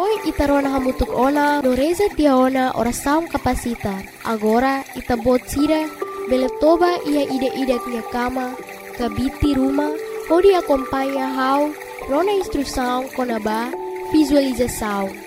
Noi itarona hamutuk ona no reza tiaona oração capacita. Agora itabot sira beletoba ia ida-ida tia kama kabiti rumah. Pode acompanhar how rona instrução konaba visualização.